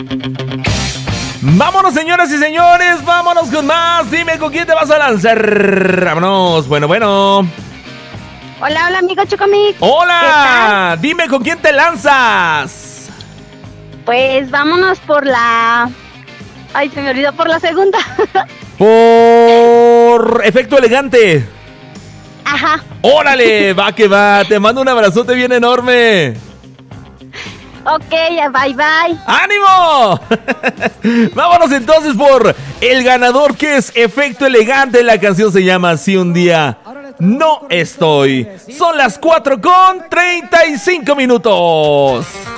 Vámonos, señoras y señores, vámonos con más. Dime con quién te vas a lanzar. Vámonos, bueno. Hola, amigo Chocomix. Hola, dime con quién te lanzas. Pues vámonos por la... Ay, se me olvidó, por la segunda. Por Efecto Elegante. Ajá. Órale, va que va. Te mando un abrazote bien enorme. Ok, bye. ¡Ánimo! Vámonos entonces por el ganador, que es Efecto Elegante. La canción se llama Si un día no estoy. Son las 4:35.